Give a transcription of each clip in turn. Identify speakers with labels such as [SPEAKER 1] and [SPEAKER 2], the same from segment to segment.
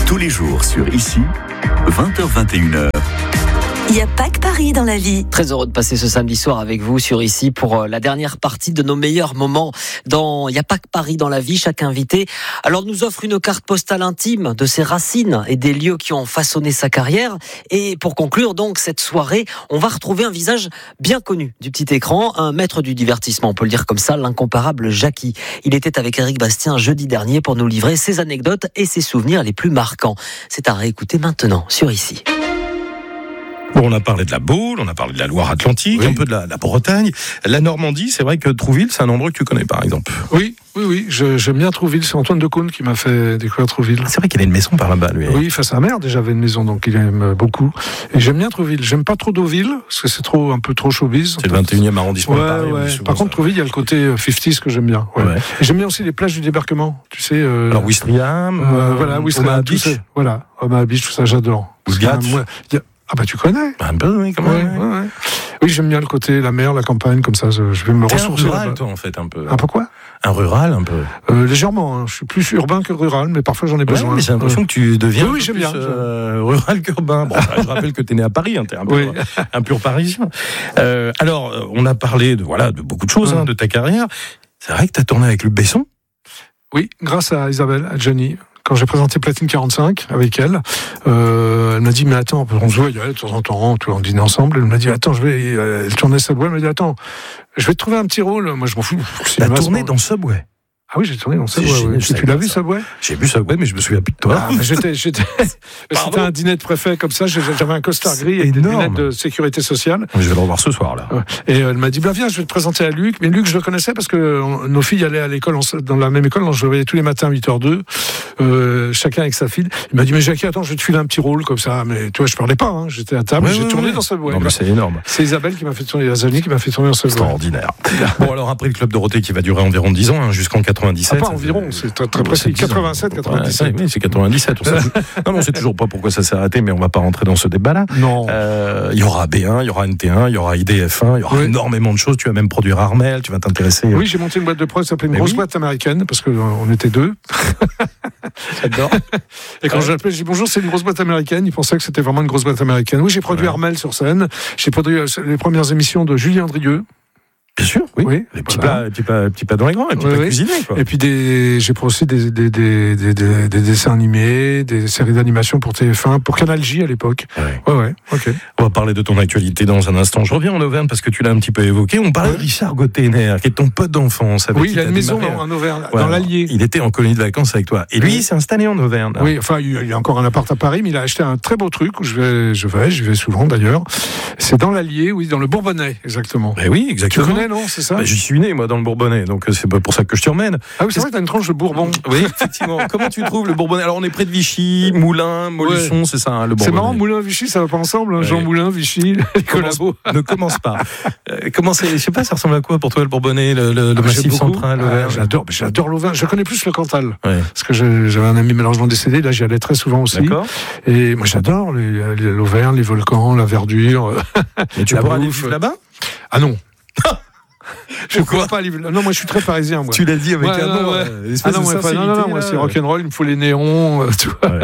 [SPEAKER 1] Tous les jours sur Ici, 20h-21h.
[SPEAKER 2] Il n'y a pas que Paris dans la vie.
[SPEAKER 3] Très heureux de passer ce samedi soir avec vous sur Ici pour la dernière partie de nos meilleurs moments dans Il n'y a pas que Paris dans la vie. Chaque invité nous offre une carte postale intime de ses racines et des lieux qui ont façonné sa carrière. Et pour conclure donc cette soirée, on va retrouver un visage bien connu du petit écran, un maître du divertissement, on peut le dire comme ça, l'incomparable Jackie. Il était avec Éric Bastien jeudi dernier pour nous livrer ses anecdotes et ses souvenirs les plus marquants. C'est à réécouter maintenant sur Ici.
[SPEAKER 4] Bon, on a parlé de la Baule, on a parlé de la Loire-Atlantique,
[SPEAKER 5] Oui.
[SPEAKER 4] un peu de la Bretagne. La Normandie, c'est vrai que Trouville, c'est un endroit que tu connais par exemple.
[SPEAKER 5] Oui, j'aime bien Trouville. C'est Antoine Decaune qui m'a fait découvrir Trouville.
[SPEAKER 4] C'est vrai qu'il a une maison par là-bas, lui.
[SPEAKER 5] Oui, sa mère déjà avait une maison, donc il aime beaucoup. Et j'aime bien Trouville. J'aime pas trop Deauville, parce que c'est un peu trop showbiz.
[SPEAKER 4] C'est le 21e arrondissement de Paris.
[SPEAKER 5] Ouais.
[SPEAKER 4] oui, souvent
[SPEAKER 5] Par contre,
[SPEAKER 4] ça.
[SPEAKER 5] Trouville, il y a le côté 50s que j'aime bien. Ouais.
[SPEAKER 4] Ouais.
[SPEAKER 5] Et j'aime bien aussi les plages du débarquement. Tu sais.
[SPEAKER 4] Alors, Ouistreham,
[SPEAKER 5] voilà, Ouistreham,
[SPEAKER 4] Omaha
[SPEAKER 5] tout
[SPEAKER 4] Beach.
[SPEAKER 5] ça. Voilà, Omaha Beach, tout ça, j'adore.
[SPEAKER 4] Ousgat.
[SPEAKER 5] Ah bah tu connais.
[SPEAKER 4] Un peu, oui, quand même.
[SPEAKER 5] Ouais. Oui, j'aime bien le côté la mer, la campagne, comme ça. Je vais me
[SPEAKER 4] T'es un
[SPEAKER 5] ressourcer
[SPEAKER 4] rural,
[SPEAKER 5] là-bas.
[SPEAKER 4] toi, en fait, un peu.
[SPEAKER 5] Un peu quoi?
[SPEAKER 4] Un rural, un peu.
[SPEAKER 5] Légèrement. Je suis plus urbain que rural, mais parfois j'en ai besoin.
[SPEAKER 4] Ouais, mais j'ai l'impression que tu deviens
[SPEAKER 5] Oui,
[SPEAKER 4] un peu
[SPEAKER 5] j'aime
[SPEAKER 4] plus,
[SPEAKER 5] bien.
[SPEAKER 4] rural qu'urbain. Bon, je rappelle que t'es né à Paris, t'es un peu
[SPEAKER 5] Oui.
[SPEAKER 4] un pur parisien. Alors, on a parlé de beaucoup de choses, de ta carrière. C'est vrai que t'as tourné avec Luc Besson.
[SPEAKER 5] Oui, grâce à Isabelle, à Jenny. Quand j'ai présenté Platine 45 avec elle, elle m'a dit, mais attends, on se voit de temps en temps, on dînait ensemble, elle m'a dit, attends, elle tournait Subway, elle m'a dit, attends, je vais te trouver un petit rôle, moi je m'en fous.
[SPEAKER 4] T'as tourné dans Subway.
[SPEAKER 5] Ah oui, j'ai tourné dans Subway.
[SPEAKER 4] C'est génial,
[SPEAKER 5] Ouais.
[SPEAKER 4] je savais
[SPEAKER 5] Tu l'as
[SPEAKER 4] pas
[SPEAKER 5] vu
[SPEAKER 4] ça.
[SPEAKER 5] Subway?
[SPEAKER 4] J'ai vu Subway, mais je me souviens plus de toi.
[SPEAKER 5] Ah, mais c'était un dîner de préfet comme ça, j'avais un costard gris avec des
[SPEAKER 4] énorme.
[SPEAKER 5] lunettes de sécurité sociale.
[SPEAKER 4] Je vais le revoir ce soir, là.
[SPEAKER 5] Ouais. Et elle m'a dit, viens, je vais te présenter à Luc. Mais Luc, je le connaissais parce que nos filles allaient à l'école, dans la même école, donc je le voyais tous les matins à 8h02, chacun avec sa fille. Il m'a dit, mais Jackie, attends, je vais te filer un petit rôle comme ça. Mais tu vois, je parlais pas, hein. J'étais à table, j'ai tourné dans Subway.
[SPEAKER 4] Non, mais c'est énorme.
[SPEAKER 5] C'est Isabelle qui m'a fait tourner, Azani qui m'a fait tourner dans Subway.
[SPEAKER 4] Extraordinaire. Bon, alors après le Club Dorothée qui va durer environ 10 ans, jusqu'en 97.
[SPEAKER 5] Ah, pas environ, c'est très précis. 87, 97.
[SPEAKER 4] Oui, c'est 97. On sait toujours pas pourquoi ça s'est arrêté, mais on va pas rentrer dans ce débat-là.
[SPEAKER 5] Non.
[SPEAKER 4] Il y aura B1, il y aura NT1, il y aura IDF1, il y aura énormément de choses. Tu vas même produire Armel, tu vas t'intéresser.
[SPEAKER 5] Oui, j'ai monté une boîte de prod qui s'appelait une grosse boîte américaine, parce qu'on était deux.
[SPEAKER 4] J'adore.
[SPEAKER 5] Et quand je l'appelais, je dis bonjour, c'est une grosse boîte américaine. Il pensait que c'était vraiment une grosse boîte américaine. Oui, j'ai produit Armel sur scène. J'ai produit les premières émissions de Julien Andrieux.
[SPEAKER 4] Bien sûr, oui. Les petits plats dans les grands, les petits plats cuisinés, quoi.
[SPEAKER 5] Et puis j'ai aussi des dessins animés, des séries d'animation pour TF1, pour Canal J à l'époque. Ouais, ok.
[SPEAKER 4] On va parler de ton actualité dans un instant. Je reviens en Auvergne parce que tu l'as un petit peu évoqué. On parlait de Richard Gottener, qui est ton pote d'enfance.
[SPEAKER 5] Oui, il a une maison en Auvergne, dans l'Allier.
[SPEAKER 4] Il était en colonie de vacances avec toi. Et lui, il s'est installé en Auvergne.
[SPEAKER 5] Oui, enfin, il a encore un appart à Paris, mais il a acheté un très beau truc où j'y vais souvent d'ailleurs. C'est dans l'Allier, oui, dans le Bourbonnais, exactement.
[SPEAKER 4] Ben oui, exactement.
[SPEAKER 5] Tu connais, non, c'est ça?
[SPEAKER 4] J'y suis né, moi, dans le Bourbonnais, donc c'est pas pour ça que je t'y emmène.
[SPEAKER 5] Ah oui, c'est vrai que t'as une tranche de Bourbon.
[SPEAKER 4] Oui, effectivement. Comment tu trouves le Bourbonnais? Alors, on est près de Vichy, Moulins, Montluçon, c'est ça, le Bourbonnais.
[SPEAKER 5] C'est marrant, Moulins, Vichy, ça va pas ensemble, hein. Jean Moulin, Vichy, les collabos.
[SPEAKER 4] Ne commence pas. Comment c'est? Je sais pas, ça ressemble à quoi pour toi, le Bourbonnais, le Massif central, l'Auvergne?
[SPEAKER 5] J'adore l'Auvergne. Je connais plus le Cantal.
[SPEAKER 4] Ouais.
[SPEAKER 5] Parce que j'avais un ami malheureusement décédé, là j'y allais très souvent aussi.
[SPEAKER 4] D'accord.
[SPEAKER 5] Et moi j'adore l'Auvergne, les volcans, la verdure.
[SPEAKER 4] Et tu pourras aller vivre là-bas?
[SPEAKER 5] Ah non. Je ne pourrais pas aller. Non, moi je suis très parisien. Moi.
[SPEAKER 4] Tu l'as dit avec un nom.
[SPEAKER 5] Non, moi c'est rock'n'roll, il me faut les néons. Tu vois.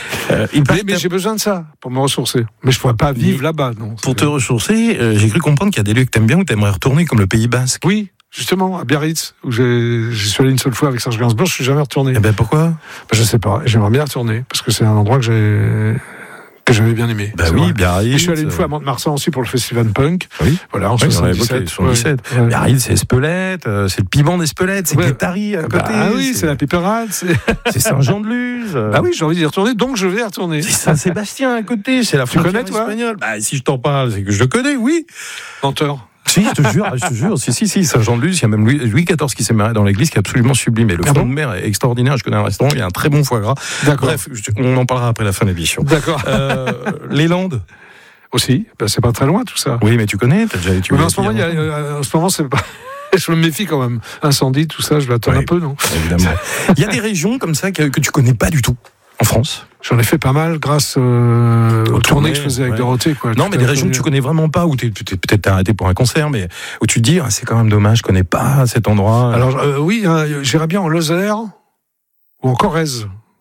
[SPEAKER 5] Mais j'ai besoin de ça pour me ressourcer. Mais je ne pourrais pas vivre là-bas. Non,
[SPEAKER 4] pour te ressourcer, j'ai cru comprendre qu'il y a des lieux que tu aimes bien où tu aimerais retourner, comme le Pays Basque.
[SPEAKER 5] Oui. Justement, à Biarritz, où j'y suis allé une seule fois avec Serge Gainsbourg, je ne suis jamais retourné.
[SPEAKER 4] Et pourquoi?
[SPEAKER 5] Je ne sais pas. J'aimerais bien retourner, parce que c'est un endroit que j'avais bien aimé.
[SPEAKER 4] Oui, Biarritz.
[SPEAKER 5] Et je suis allé une fois à Mont-de-Marsan aussi pour le festival punk.
[SPEAKER 4] Oui.
[SPEAKER 5] Voilà, en 77.
[SPEAKER 4] Biarritz, c'est Espelette, c'est le piment d'Espelette, c'est Guétari à côté.
[SPEAKER 5] Ah oui, c'est la Piperade.
[SPEAKER 4] C'est Saint-Jean-de-Luz.
[SPEAKER 5] Ah oui, j'ai envie d'y retourner, donc je vais y retourner.
[SPEAKER 4] C'est Saint-Sébastien à côté, c'est la frontière espagnole. Si je t'en parle, c'est que je le connais, oui.
[SPEAKER 5] Menteur.
[SPEAKER 4] Si, je te jure. Si, Saint-Jean-de-Luz, il y a même Louis XIV qui s'est marié dans l'église, qui est absolument sublime. Et le front de mer est extraordinaire. Je connais un restaurant, il y a un très bon foie gras.
[SPEAKER 5] D'accord.
[SPEAKER 4] Bref, on en parlera après la fin de l'émission.
[SPEAKER 5] D'accord.
[SPEAKER 4] Les Landes
[SPEAKER 5] aussi, c'est pas très loin tout ça.
[SPEAKER 4] Oui, mais tu connais, t'as déjà
[SPEAKER 5] mais en ce moment, c'est pas. Je me méfie quand même. Incendie, tout ça, je l'attends un peu, non?
[SPEAKER 4] Évidemment. Il y a des régions comme ça que tu connais pas du tout en France.
[SPEAKER 5] J'en ai fait pas mal grâce aux tournées que je faisais avec Dorothée. Quoi.
[SPEAKER 4] Non, mais des régions que tu connais vraiment pas, où peut-être t'es arrêté pour un concert, mais où tu te dis, c'est quand même dommage, je connais pas cet endroit.
[SPEAKER 5] Alors oui, j'irais bien en Lozère ou en Corrèze.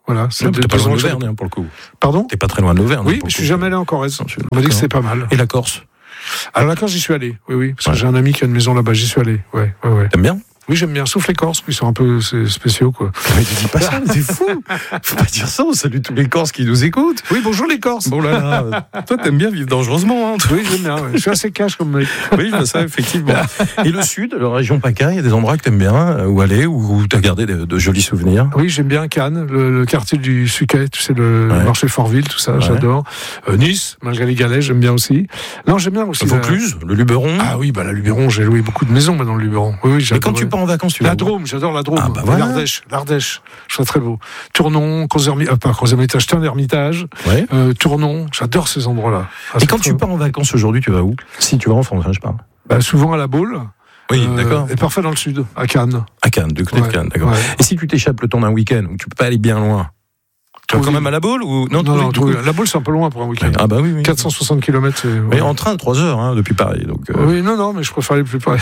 [SPEAKER 5] Voilà.
[SPEAKER 4] T'es pas loin de l'Auvergne, pour le coup.
[SPEAKER 5] Pardon ?
[SPEAKER 4] T'es pas très loin de l'Auvergne.
[SPEAKER 5] Oui, mais je suis jamais allé en Corrèze. On m'a dit que c'était pas mal.
[SPEAKER 4] Et la Corse ?
[SPEAKER 5] Alors la Corse, j'y suis allé. Oui, parce que j'ai un ami qui a une maison là-bas, j'y suis allé. Ouais.
[SPEAKER 4] T'aimes bien ?
[SPEAKER 5] Oui, j'aime bien, sauf les Corses, qui sont un peu spéciaux, quoi.
[SPEAKER 4] Mais tu dis pas ça, t'es fou. Faut pas dire ça, on salue tous les Corses qui nous écoutent.
[SPEAKER 5] Oui, bonjour les Corses.
[SPEAKER 4] Bon là, toi t'aimes bien vivre dangereusement, hein.
[SPEAKER 5] Oui, j'aime bien, je suis assez cash comme mec.
[SPEAKER 4] Oui, je vois ça, effectivement. Et le sud, la région PACA, il y a des endroits que t'aimes bien, où aller, où t'as gardé de jolis souvenirs.
[SPEAKER 5] Oui, j'aime bien Cannes, le quartier du Suquet, tu sais, le marché Fortville, tout ça, j'adore. Nice, malgré les galets, j'aime bien aussi. Non, j'aime bien aussi.
[SPEAKER 4] Vaucluse, le Luberon.
[SPEAKER 5] Ah oui, la Luberon, j'ai loué beaucoup de maisons maintenant, le Luberon. Oui,
[SPEAKER 4] et quand tu pars en vacances, tu vas
[SPEAKER 5] j'adore la Drôme.
[SPEAKER 4] Ah bah voilà.
[SPEAKER 5] L'Ardèche, je trouve très beau. Tournon, Sternes-Hermitage, Tournon, j'adore ces endroits-là.
[SPEAKER 4] Et quand tu pars en vacances aujourd'hui, tu vas où ? Si tu vas en France, je parle.
[SPEAKER 5] Souvent à la Baule.
[SPEAKER 4] Oui, d'accord.
[SPEAKER 5] Et parfois dans le sud, à Cannes.
[SPEAKER 4] À Cannes, du côté de Cannes, d'accord. Ouais. Et si tu t'échappes le temps d'un week-end, où tu peux pas aller bien loin, tu vas quand même à la Baule ou non,
[SPEAKER 5] la Baule c'est un peu loin pour un week-end.
[SPEAKER 4] Ah bah oui.
[SPEAKER 5] 460 km.
[SPEAKER 4] Mais en train 3 heures depuis Paris. Donc,
[SPEAKER 5] Oui, non, mais je préfère aller plus près.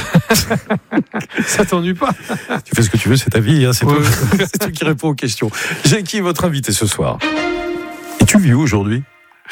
[SPEAKER 5] Ça t'ennuie pas.
[SPEAKER 4] Tu fais ce que tu veux, c'est ta vie, c'est toi. C'est toi qui réponds aux questions. Jackie est votre invité ce soir. Et tu vis où aujourd'hui ?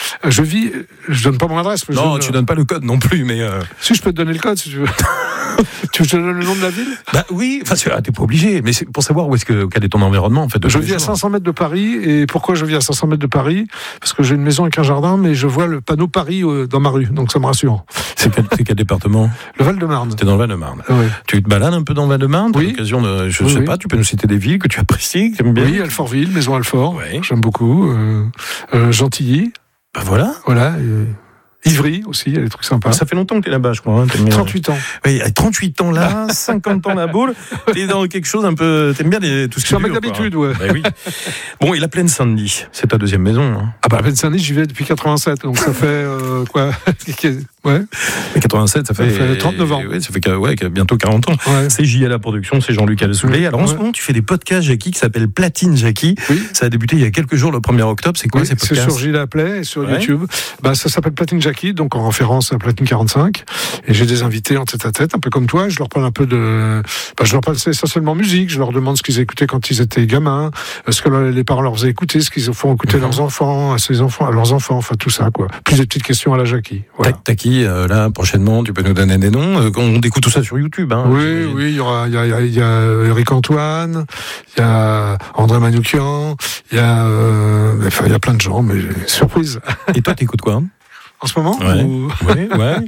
[SPEAKER 5] Je donne pas mon adresse. Mais
[SPEAKER 4] tu donnes pas le code non plus, mais.
[SPEAKER 5] Si, je peux te donner le code si tu veux. Tu veux que je te donne le nom de la ville ?
[SPEAKER 4] Bah oui, t'es pas obligé, mais c'est pour savoir quel est ton environnement en fait.
[SPEAKER 5] Je vis à 500 mètres de Paris, et pourquoi je vis à 500 mètres de Paris ? Parce que j'ai une maison avec un jardin, mais je vois le panneau Paris dans ma rue, donc ça me rassure.
[SPEAKER 4] C'est quel département ?
[SPEAKER 5] Le Val-de-Marne.
[SPEAKER 4] C'était dans le Val-de-Marne.
[SPEAKER 5] Oui.
[SPEAKER 4] Tu te balades un peu dans le Val-de-Marne ?
[SPEAKER 5] Oui.
[SPEAKER 4] L'occasion de, je sais pas, tu peux nous citer des villes que tu apprécies, que tu aimes bien ?
[SPEAKER 5] Oui, Alfortville, Maison Alfort, j'aime beaucoup. Gentilly.
[SPEAKER 4] Ben voilà.
[SPEAKER 5] Voilà. Ivry aussi, il y a des trucs sympas.
[SPEAKER 4] Ça fait longtemps que t'es là-bas, je crois.
[SPEAKER 5] 38 ans.
[SPEAKER 4] Oui, 38 ans là, 50 ans la Baule. T'es dans quelque chose un peu. T'aimes bien tout ce qui est.
[SPEAKER 5] Je suis un mec d'habitude, ouais.
[SPEAKER 4] Ben oui. Bon, et la Plaine Saint-Denis, c'est ta deuxième maison. Hein.
[SPEAKER 5] Ah bah la Plaine Saint-Denis, j'y vais depuis 87, donc ça fait quoi ? Ouais.
[SPEAKER 4] Et 87, ça fait
[SPEAKER 5] 39 ans.
[SPEAKER 4] Oui, ça fait bientôt 40 ans.
[SPEAKER 5] Ouais.
[SPEAKER 4] C'est JLA Production, c'est Jean-Luc Alessoulet. Alors en ce moment, tu fais des podcasts, Jackie, qui s'appellent Platine Jackie. Oui. Ça a débuté il y a quelques jours, le 1er octobre. C'est quoi ces podcasts ?
[SPEAKER 5] C'est sur JLA Play et sur YouTube. Ça s'appelle Platine Jackie, donc en référence à Platine 45. Et j'ai des invités en tête-à-tête, un peu comme toi. Je leur parle un peu de. Je leur parle essentiellement musique. Je leur demande ce qu'ils écoutaient quand ils étaient gamins, ce que les parents leur faisaient écouter, ce qu'ils font écouter leurs enfants, à leurs enfants, enfin tout ça, quoi. Plus des petites questions à la Jackie. Voilà.
[SPEAKER 4] T'as qui, là, prochainement, tu peux nous donner des noms. On découvre tout ça sur YouTube. Hein,
[SPEAKER 5] oui, il y a Eric Antoine, il y a André Manoukian, il y a plein de gens, mais surprise.
[SPEAKER 4] Et toi, t'écoutes quoi
[SPEAKER 5] en ce moment
[SPEAKER 4] Ouais.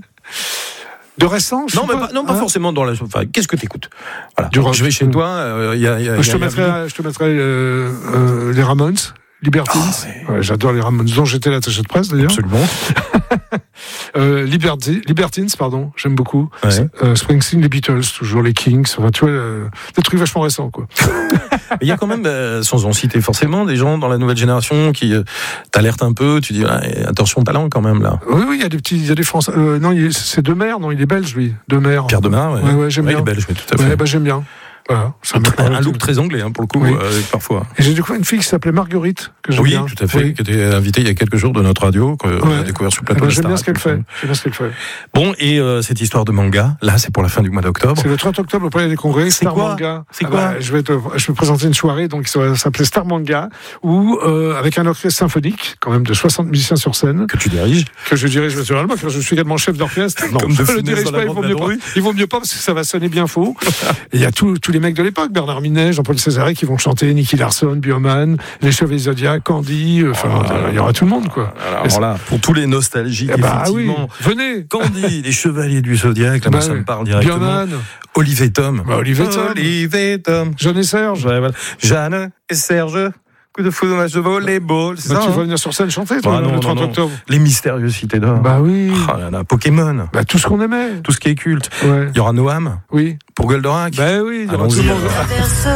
[SPEAKER 5] De récent
[SPEAKER 4] pas forcément dans la. Enfin, qu'est-ce que t'écoutes ? Voilà.
[SPEAKER 5] Du rock.
[SPEAKER 4] Je vais chez toi.
[SPEAKER 5] Je te mettrai les Ramones, Libertines. J'adore les Ramones, dont j'étais l'attaché de presse d'ailleurs.
[SPEAKER 4] Absolument.
[SPEAKER 5] Libertines, pardon, j'aime beaucoup. Springsteen, les Beatles, toujours les Kings. Enfin, tu vois, des trucs vachement récents, quoi.
[SPEAKER 4] Il y a quand même, sans en citer forcément, des gens dans la nouvelle génération qui t'alertent un peu. Tu dis attention talent quand même là.
[SPEAKER 5] Oui, il y a des Français. Non, c'est Demer, non, il est belge lui. Demer.
[SPEAKER 4] Pierre Demer,
[SPEAKER 5] ouais, j'aime bien.
[SPEAKER 4] Il est belge, oui, tout à fait.
[SPEAKER 5] J'aime bien. Voilà,
[SPEAKER 4] un look très anglais pour le coup, parfois.
[SPEAKER 5] Et j'ai découvert une fille qui s'appelait Marguerite, que j'aime bien.
[SPEAKER 4] Oui, tout à fait, qui était invitée il y a quelques jours de notre radio, qu'on a découvert sur le plateau.
[SPEAKER 5] J'aime bien ce qu'elle fait.
[SPEAKER 4] Bon, et cette histoire de manga, là, c'est pour la fin du mois d'octobre.
[SPEAKER 5] C'est le 30 octobre au Palais des Congrès. Star Manga.
[SPEAKER 4] C'est quoi
[SPEAKER 5] je vais présenter une soirée, donc ça va s'appeler Star Manga, où avec un orchestre symphonique, quand même de 60 musiciens sur scène.
[SPEAKER 4] Que tu diriges.
[SPEAKER 5] Que je dirige naturellement, car je suis également chef d'orchestre. Non, je ne le dirige pas, il vaut mieux pas, parce que ça va sonner bien faux. Et il y a tous les mecs de l'époque, Bernard Minet, Jean-Paul Césaré qui vont chanter, Nicky Larson, Bioman, les Chevaliers Zodiac, Candy, il y aura tout le monde, quoi.
[SPEAKER 4] Alors là, pour tous les nostalgiques, effectivement.
[SPEAKER 5] Venez.
[SPEAKER 4] Candy, les Chevaliers du Zodiac, là, ça me parle directement.
[SPEAKER 5] Bioman.
[SPEAKER 4] Olivier Tom.
[SPEAKER 5] Olivier Tom. Jeanne et Serge.
[SPEAKER 4] Jeanne et Serge. Coup de foudre match de volleyball.
[SPEAKER 5] Tu vas venir sur scène chanter, toi, le 30 octobre.
[SPEAKER 4] Les mystérieuses cités d'or.
[SPEAKER 5] Bah oui.
[SPEAKER 4] Pokémon.
[SPEAKER 5] Tout ce qu'on aimait.
[SPEAKER 4] Tout ce qui est culte. Il y aura Noam.
[SPEAKER 5] Oui.
[SPEAKER 4] Pour Goldorak.
[SPEAKER 5] Bah oui, il y aura tout le monde.